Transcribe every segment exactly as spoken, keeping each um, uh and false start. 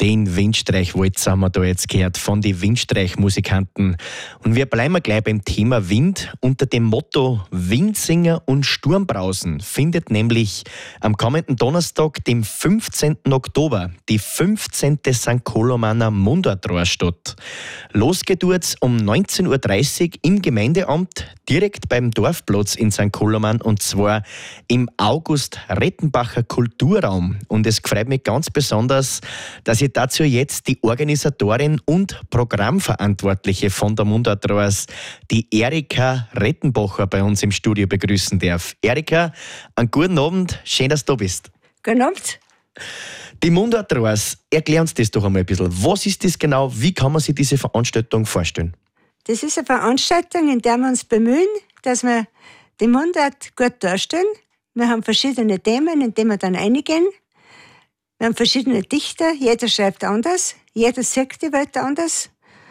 Den Windstreichwalzer haben wir da jetzt gehört von den Windstreichmusikanten. Und wir bleiben gleich beim Thema Wind. Unter dem Motto Windsinger und Sturmbrausen findet nämlich am kommenden Donnerstag, dem fünfzehnten Oktober, die fünfzehnte Sankt Kolomaner Mundartrohr statt. Losgeht tut's um neunzehn Uhr dreißig im Gemeindeamt, direkt beim Dorfplatz in Sankt Koloman, und zwar im August-Rettenbacher Kulturraum. Und es freut mich ganz besonders, dass ich dazu jetzt die Organisatorin und Programmverantwortliche von der Mundartrohrs, die Erika Rettenbacher, bei uns im Studio begrüßen darf. Erika, einen guten Abend, schön, dass du da bist. Guten Abend. Die Mundartrohrs, erklär uns das doch einmal ein bisschen. Was ist das genau? Wie kann man sich diese Veranstaltung vorstellen? Das ist eine Veranstaltung, in der wir uns bemühen, dass wir die Mundart gut darstellen. Wir haben verschiedene Themen, in die wir dann eingehen. Wir haben verschiedene Dichter, jeder schreibt anders, jeder sieht die Welt anders.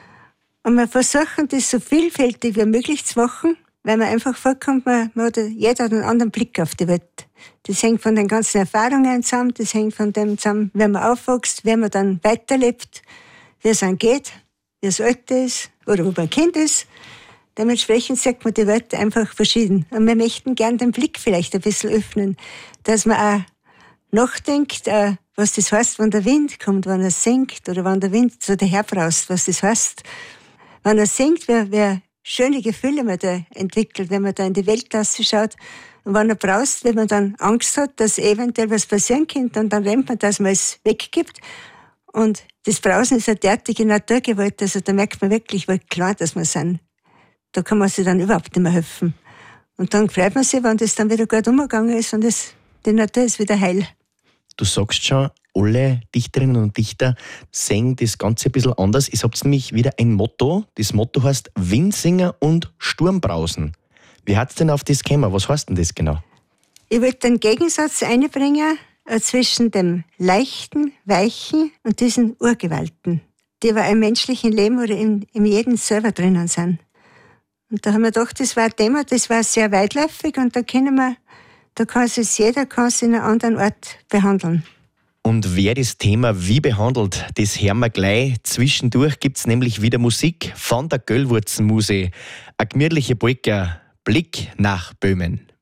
Und wir versuchen, das so vielfältig wie möglich zu machen, weil man einfach vorkommt, man, man hat, jeder hat einen anderen Blick auf die Welt. Das hängt von den ganzen Erfahrungen zusammen, das hängt von dem zusammen, wie man aufwächst, wie man dann weiterlebt, wie es einem geht, wie es alt ist oder ob ein Kind ist. Dementsprechend sieht man die Welt einfach verschieden. Und wir möchten gern den Blick vielleicht ein bisschen öffnen, dass man auch nachdenkt, äh, was das heißt, wenn der Wind kommt, wenn er singt, oder wenn der Wind so daherbraust, was das heißt. Wenn er singt, wie, wie schöne Gefühle man da entwickelt, wenn man da in die Welt schaut. Und wenn er braust, wenn man dann Angst hat, dass eventuell was passieren könnte, und dann rennt man, dass man es weggibt. Und das Brausen ist eine derartige Naturgewalt, also da merkt man wirklich, wie klar, dass wir sind. Da kann man sich dann überhaupt nicht mehr helfen. Und dann freut man sich, wenn das dann wieder gut umgegangen ist und das, die Natur ist wieder heil. Du sagst schon, alle Dichterinnen und Dichter singen das Ganze ein bisschen anders. Ihr habt nämlich wieder ein Motto. Das Motto heißt Windsinger und Sturmbrausen. Wie hat es denn auf das gekommen? Was heißt denn das genau? Ich wollte den Gegensatz einbringen äh, zwischen dem Leichten, Weichen und diesen Urgewalten, die aber im menschlichen Leben oder in, in jedem selber drinnen sind. Und da haben wir gedacht, das war ein Thema, das war sehr weitläufig, und da können wir Da kann es jeder kann es in einem anderen Ort behandeln. Und wer das Thema wie behandelt, das hören wir gleich. Zwischendurch gibt es nämlich wieder Musik von der Göllwurzenmuse. Eine gemütliche Polka, Blick nach Böhmen.